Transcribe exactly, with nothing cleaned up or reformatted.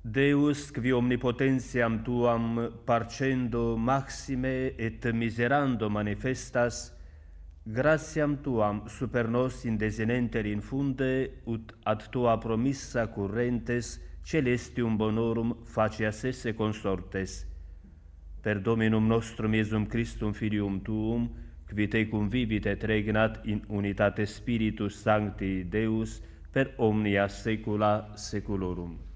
Deus, qui omnipotentiam tuam parcendo maxime et miserando manifestas, gratiam tuam super nos in desinenter infunde, ut ad tua promissa currentes celestium bonorum facias esse consortes. Per Dominum nostrum Iesum Christum Filium tuum, qui tecum vivit et regnat in unitate Spiritus Sancti Deus, per omnia saecula saeculorum.